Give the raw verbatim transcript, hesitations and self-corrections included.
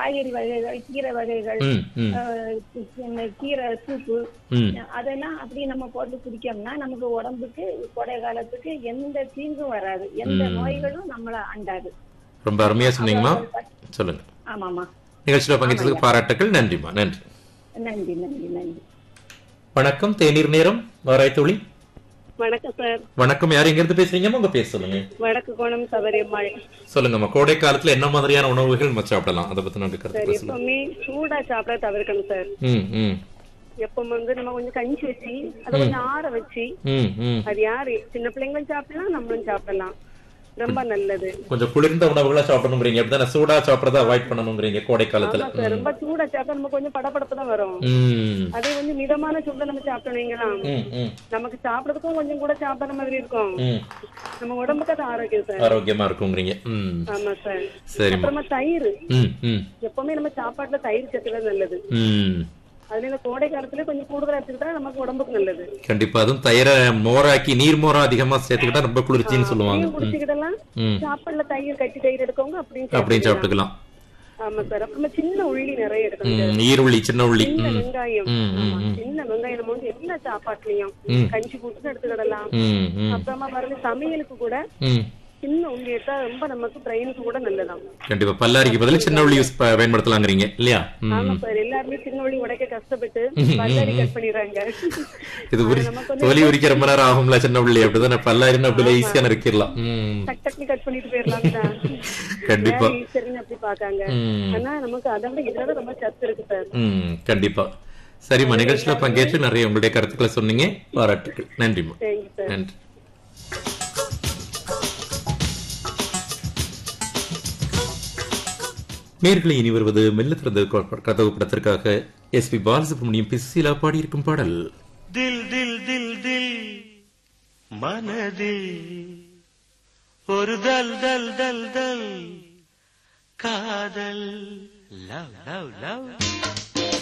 காய்கறி வகைகள், கீரை வகைகள், கீரை சூப்பு அதெல்லாம் அப்படி நம்ம போட்டு குடிக்கோம்னா நமக்கு உடம்புக்கு கோடை காலத்துக்கு எந்த தீங்கும் வராது, எந்த நோய்களும் நம்மள அண்டாது. ரொம்ப அருமையா சொன்னீங்கம்மா. சொல்லுங்க. ஆமாமா. நிகழ்ச்சியில பங்கேற்றதுக்கு பாராட்டுக்கள். நன்றிம்மா. நன்றி நன்றி நன்றி நன்றி. வணக்கம். தேநீர் நேரம் வாராய் தோழி. வணக்கம் சார். வணக்கம். யார் எங்க இருந்து பேசுறீங்கம்மா? உங்க பேர் சொல்லுங்க. வடக்கு கோணம் சபரியம்மாள். சொல்லுங்கம்மா. கோடை காலத்துல என்ன மாதிரியான உணவுகள் நம்ம சாப்பிடலாம், அதை பத்தி நம்ம கருத்து பேசலாம். எப்பவுமே சூடா சாப்பிட தவிர்க்கணும் சார். ம் ம் எப்ப வந்து நம்ம கொஞ்சம் கஞ்சி வச்சு அதை கொஞ்சம் ஆற வச்சு அது யாரு சின்ன பிள்ளைங்களும் சாப்பிடலாம், நம்மளும் சாப்பிடலாம். ரொம்ப நல்லது. கொஞ்சம் குளிர்ந்த உணவுகளா சாப்பிடணுங்கிறீங்க, அப்படிதானே? சூடா சாப்பிடறத அவாய்ட் பண்ணணுங்கிறீங்க கோடை காலத்துல. ரொம்ப சூடா சாப்பிட்டா நம்ம கொஞ்சம் படபடப்பு தான் வரும். அதே வந்து மிதமான சூட நம்ம சாப்பிட்டோம்னா நமக்கு சாப்பிடறதுக்கும் கொஞ்சம் கூட சாப்பிடுற மாதிரி இருக்கும். நம்ம உடம்புக்கு அது ஆரோக்கியம் சார், ஆரோக்கியமா இருக்குங்கிறீங்க. ஆமா சார். சரி. அப்புறமா தயிர், எப்பவுமே நம்ம சாப்பாட்டுல தயிர் சேர்த்துறது நல்லது. அதுல கோடை காலத்துல கொஞ்சம் கூடுதலா எடுத்துக்கிட்டா நமக்கு உடம்புக்கு நல்லது. கண்டிப்பா. அதுவும் தயிர மோராக்கி நீர் மோரா அதிகமா சேர்த்துக்கிட்டா ரொம்ப குளிர்ச்சின்னு சொல்லுவாங்க. குடிச்சுக்கிடலாம். சாப்பாடுல தயிர் கட்டி தயிர் எடுக்கவங்க அப்படின்னு அப்படின்னு சாப்பிட்டுக்கலாம். ஆமா சார். அப்புறமா சின்ன உள்ளி நிறைய எடுக்கணும். ஈருள்ளி, சின்ன உள்ளி, வெங்காயம், சின்ன வெங்காயம் நம்ம வந்து எல்லா சாப்பாட்டுலயும் கஞ்சி போட்டு எடுத்துக்கிடலாம். அப்புறமா பாருங்க சமையலுக்கு கூட சின்ன உள்ளி எடுத்தா ரொம்ப நமக்கு பிரெயினுக்கு கூட நல்லதான். கண்டிப்பா. பல்லாரிக்கு பதிலா சின்ன உள்ளி யூஸ் பயன்படுத்தலாங்கிறீங்க இல்லையா? ஆமா சார். எல்லாருமே சின்ன உள்ளி உடைக்க கஷ்டப்பட்டு பல்லாரி கட் பண்ணிடுறாங்க. இது தோலி உரிக்க ரொம்ப நேரம் ஆகும்ல சின்ன உள்ளி, அப்படிதானே? பல்லாரின்னு அப்படி ஈஸியா நறுக்கிடலாம். டக் டக்னு கட் பண்ணிட்டு போயிடலாம். கண்டிப்பா. சரின்னு அப்படி பாக்காங்க. ஆனா நமக்கு அதை விட இதோட ரொம்ப சத்து இருக்கு சார். கண்டிப்பா. சரிம்மா. நிகழ்ச்சியில பங்கேற்று நிறைய உங்களுடைய கருத்துக்களை சொன்னீங்க. பாராட்டுக்கள். நன்றிம்மா. நன்றி. நேர்களை இனி வருவது மெல்ல திறந்த கதவு படத்திற்காக எஸ் பி பாலசுப்ரமணியம் பிசிலா பாடியிருக்கும் பாடல். தில் தில் தில் தில் மனதில் ஒரு தல் தல் தல் தல் காதல் லவ் லவ் லவ்